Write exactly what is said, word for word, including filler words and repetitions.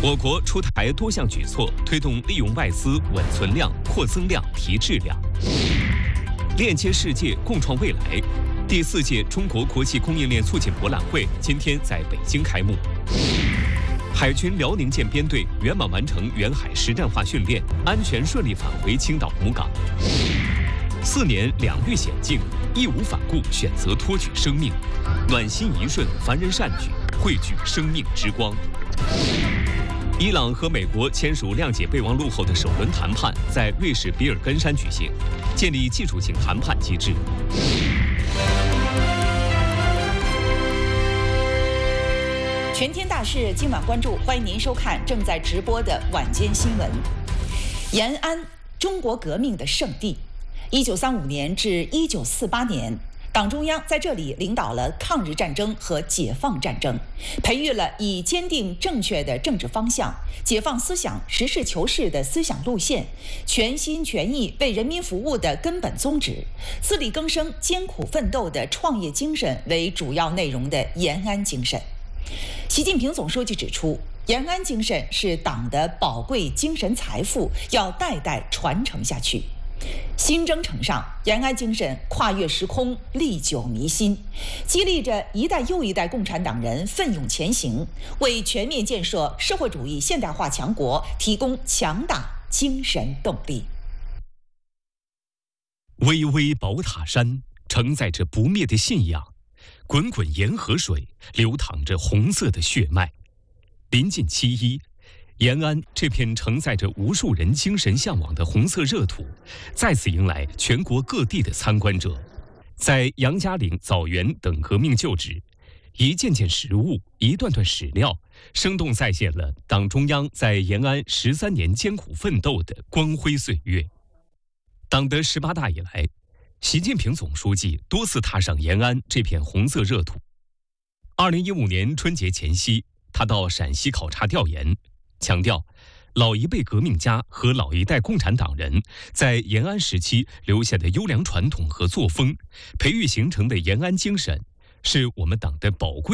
我国出台多项举措，推动利用外资稳存量、扩增量、提质量，链接世界，共创未来。第四届中国国际供应链促进博览会今天在北京开幕。海军辽宁舰编队圆满完成远海实战化训练，安全顺利返回青岛母港。四年两遇险境，义无反顾选择托举生命，暖心一瞬，凡人善举，汇聚生命之光。伊朗和美国签署谅解备忘录后的首轮谈判在瑞士比尔根山举行，建立技术性谈判机制。 全天大事今晚关注，欢迎您收看正在直播的晚间新闻。延安，中国革命的圣地。一九三五年至一九四八年，党中央在这里领导了抗日战争和解放战争，培育了以坚定正确的政治方向、解放思想、实事求是的思想路线、全心全意为人民服务的根本宗旨、自力更生、艰苦奋斗的创业精神为主要内容的延安精神。习近平总书记指出，延安精神是党的宝贵精神财富，要代代传承下去。新征程上，延安精神跨越时空，历久弥新，激励着一代又一代共产党人奋勇前行，为全面建设社会主义现代化强国提供强大精神动力。 巍巍宝塔山承载着不灭的信仰，滚滚沿河水流淌着红色的血脉。临近七一，延安这片承载着无数人精神向往的红色热土，再次迎来全国各地的参观者。在杨家岭、枣园等革命旧址，一件件实物，一段段史料，生动再现了党中央在延安十三年艰苦奋斗的光辉岁月。党的十八大以来，习近平总书记多次踏上延安这片红色热土。二零一五年春节前夕，他到陕西考察调研，强调老一辈革命家和老一代共产党人在延安时期留下的优良传统和作风，培育形成的延安精神，是我们党的宝贵